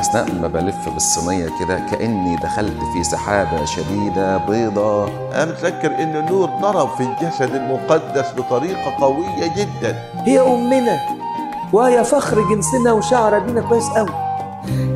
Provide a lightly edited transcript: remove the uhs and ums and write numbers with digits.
أثناء ما بلف بالصينية كده كأني دخلت في سحابة شديدة بيضة. أنا متذكر إن النور ضرب في الجسد المقدس بطريقة قوية جدا. هي أمنا وهي فخر جنسنا وشعر بينا كويس قوي.